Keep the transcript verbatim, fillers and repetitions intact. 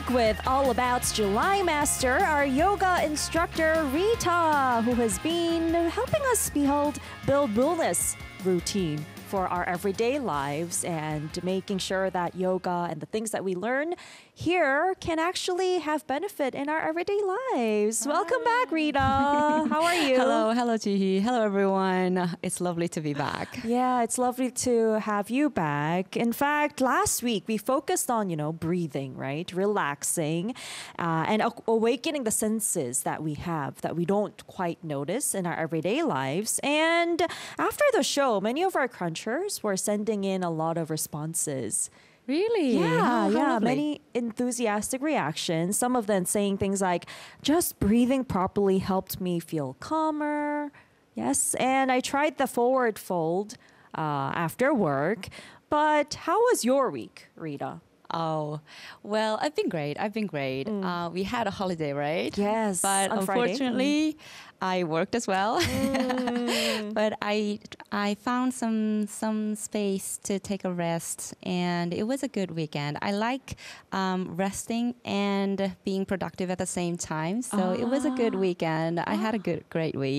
back with All About's July Master, our yoga instructor Rita, who has been helping us behold build wellness routine for our everyday lives and making sure that yoga and the things that we learn here can actually have benefit in our everyday lives. Hi. Welcome back, Rita. How are you? Hello, hello, Jihi. Hello, everyone. It's lovely to be back. Yeah, it's lovely to have you back. In fact, last week we focused on, you know, breathing, right? Relaxing uh, and a- awakening the senses that we have that we don't quite notice in our everyday lives. And after the show, many of our crunchers were sending in a lot of responses. Really? Yeah, Oh, yeah. lovely. Many enthusiastic reactions. Some of them saying things like, just breathing properly helped me feel calmer. Yes, and I tried the forward fold uh, after work. But how was your week, Rita? Oh, well, I've been great. I've been great. Mm. Uh, we had a holiday, right? Yes, But on Friday. unfortunately, I worked as well. Mm. But I I found some some space to take a rest, and it was a good weekend. I like um, resting and being productive at the same time. So it was a good Ah. weekend. I had a good, great week.